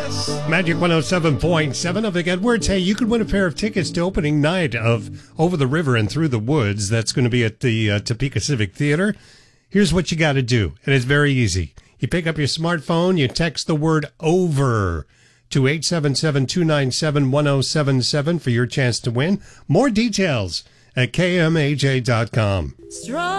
Magic 107.7 of the Edwards. Hey, you could win a pair of tickets to opening night of Over the River and Through the Woods. That's going to be at the Topeka Civic Theater. Here's what you got to do, and it's very easy. You pick up your smartphone, you text the word OVER to 877-297-1077 for your chance to win. More details at kmaj.com.